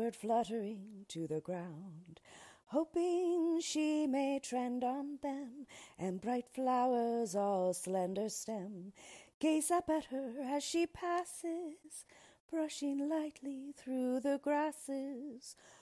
bird fluttering to the ground, hoping she may trend on them, and bright flowers all slender stem gaze up at her as she passes, brushing lightly through the grasses.